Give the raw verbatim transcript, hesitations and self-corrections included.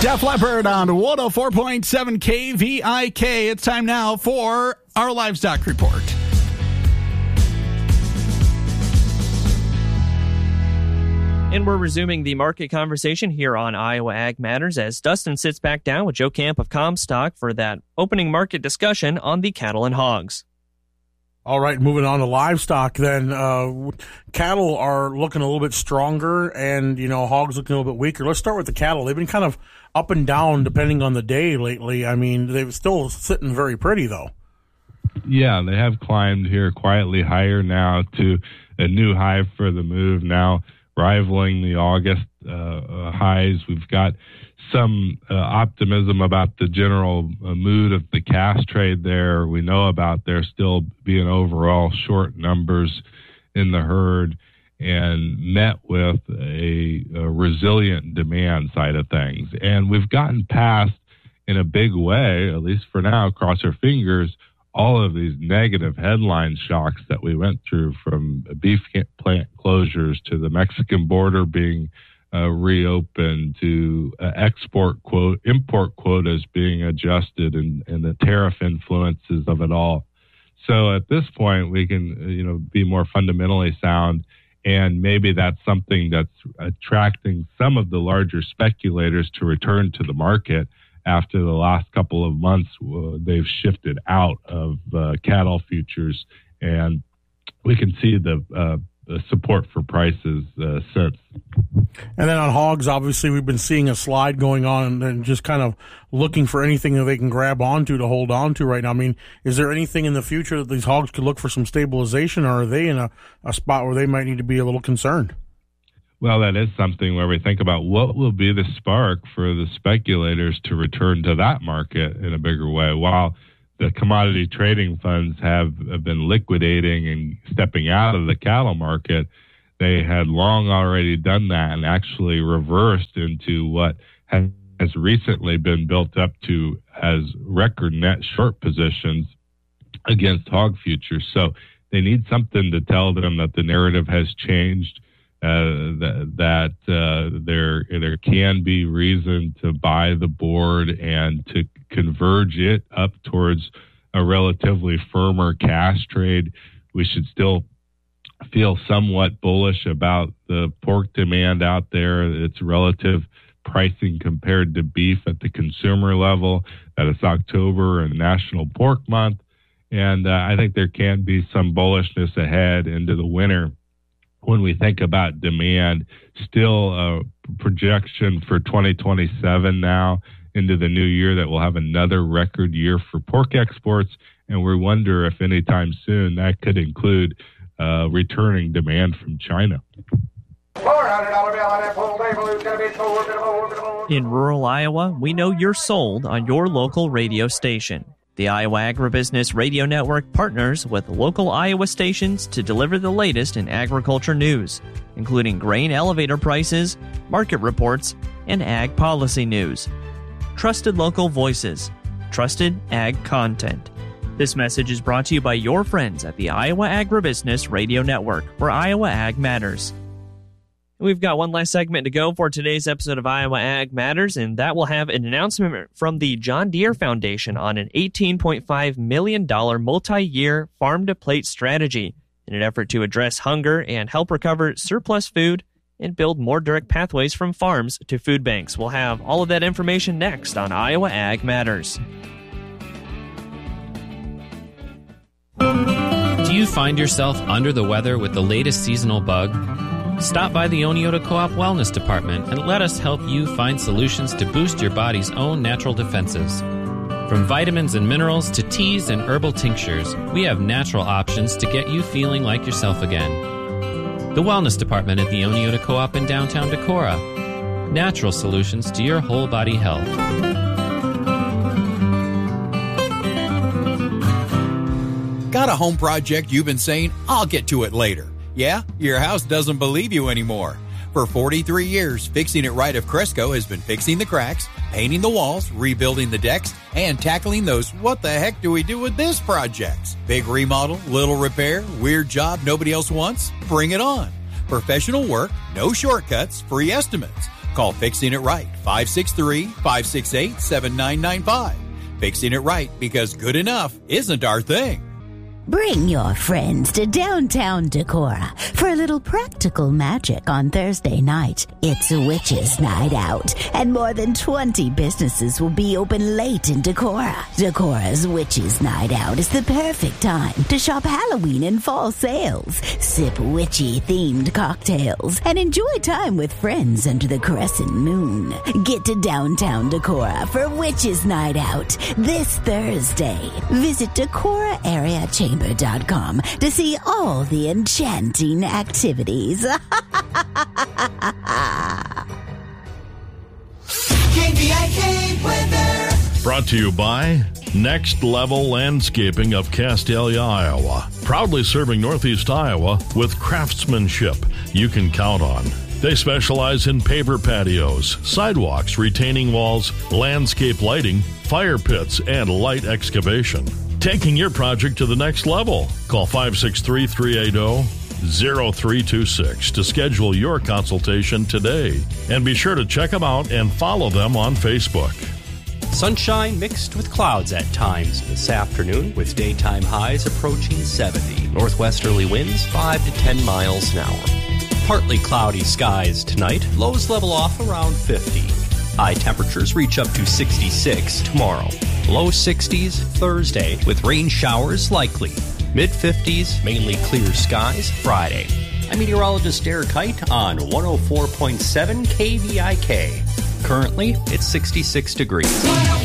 Def Leppard on one oh four point seven K V I K. It's time now for our livestock report. And we're resuming the market conversation here on Iowa Ag Matters as Dustin sits back down with Joe Camp of Comstock for that opening market discussion on the cattle and hogs. All right, moving on to livestock then. Uh, cattle are looking a little bit stronger and, you know, hogs looking a little bit weaker. Let's start with the cattle. They've been kind of up and down depending on the day lately. I mean, they're still sitting very pretty, though. Yeah, they have climbed here quietly higher now to a new high for the move now, rivaling the August uh, uh, highs. We've got some uh, optimism about the general uh, mood of the calf trade there. We know about there still being overall short numbers in the herd and met with a, a resilient demand side of things. And we've gotten past in a big way, at least for now, cross our fingers, all of these negative headline shocks that we went through, from beef plant closures to the Mexican border being uh, reopened to uh, export quote, import quotas being adjusted and, and the tariff influences of it all. So at this point, we can, you know, be more fundamentally sound, and maybe that's something that's attracting some of the larger speculators to return to the market. After the last couple of months, uh, they've shifted out of uh, cattle futures, and we can see the, uh, the support for prices uh, since. And then on hogs, obviously, we've been seeing a slide going on and just kind of looking for anything that they can grab onto to hold on to right now. I mean, is there anything in the future that these hogs could look for some stabilization, or are they in a, a spot where they might need to be a little concerned? Well, that is something where we think about what will be the spark for the speculators to return to that market in a bigger way. While the commodity trading funds have, have been liquidating and stepping out of the cattle market, they had long already done that and actually reversed into what has, has recently been built up to as record net short positions against hog futures. So they need something to tell them that the narrative has changed. Uh, that that uh, there there can be reason to buy the board and to converge it up towards a relatively firmer cash trade. We should still feel somewhat bullish about the pork demand out there, its relative pricing compared to beef at the consumer level, that it's October and National Pork Month. And uh, I think there can be some bullishness ahead into the winter. When we think about demand, still a projection for twenty twenty-seven now into the new year that we'll have another record year for pork exports. And we wonder if anytime soon that could include uh, returning demand from China. In rural Iowa, we know you're sold on your local radio station. The Iowa Agribusiness Radio Network partners with local Iowa stations to deliver the latest in agriculture news, including grain elevator prices, market reports, and ag policy news. Trusted local voices, trusted ag content. This message is brought to you by your friends at the Iowa Agribusiness Radio Network, where Iowa Ag matters. We've got one last segment to go for today's episode of Iowa Ag Matters, and that will have an announcement from the John Deere Foundation on an eighteen point five million dollars multi-year farm-to-plate strategy in an effort to address hunger and help recover surplus food and build more direct pathways from farms to food banks. We'll have all of that information next on Iowa Ag Matters. Do you find yourself under the weather with the latest seasonal bug? Stop by the Oneota Co-op Wellness Department and let us help you find solutions to boost your body's own natural defenses. From vitamins and minerals to teas and herbal tinctures, we have natural options to get you feeling like yourself again. The Wellness Department at the Oneota Co-op in downtown Decorah. Natural solutions to your whole body health. Got a home project you've been saying, I'll get to it later? Yeah, your house doesn't believe you anymore. For forty-three years, Fixing It Right of Cresco has been fixing the cracks, painting the walls, rebuilding the decks, and tackling those what the heck do we do with this projects. Big remodel, little repair, weird job nobody else wants? Bring it on. Professional work, no shortcuts, free estimates. Call Fixing It Right, five six three, five six eight, seven nine nine five. Fixing it right, because good enough isn't our thing. Bring your friends to downtown Decorah for a little practical magic on Thursday night. It's a witches' night out, and more than twenty businesses will be open late in Decorah. Decorah's Witches' Night Out is the perfect time to shop Halloween and fall sales, sip witchy-themed cocktails, and enjoy time with friends under the crescent moon. Get to downtown Decorah for Witches' Night Out this Thursday. Visit Decorah Area Chamber dot com to see all the enchanting activities. K V I K weather. Brought to you by Next Level Landscaping of Castalia, Iowa. Proudly serving Northeast Iowa with craftsmanship you can count on. They specialize in paver patios, sidewalks, retaining walls, landscape lighting, fire pits, and light excavation. Taking your project to the next level. Call five six three, three eight zero, zero three two six to schedule your consultation today. And be sure to check them out and follow them on Facebook. Sunshine mixed with clouds at times this afternoon, with daytime highs approaching seventy. Northwesterly winds five to ten miles an hour. Partly cloudy skies tonight. Lows level off around fifty. High temperatures reach up to sixty-six tomorrow. Low sixties Thursday with rain showers likely. Mid fifties, mainly clear skies Friday. I'm meteorologist Derek Kite on one oh four point seven K V I K. Currently, it's sixty-six degrees.